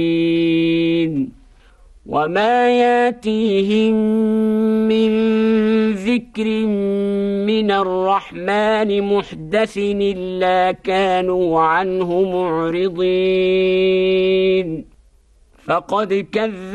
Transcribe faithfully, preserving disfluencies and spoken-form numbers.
وما ياتيهم من ذكر من الرحمن محدث إلا كانوا عنه معرضين فقد كذبوا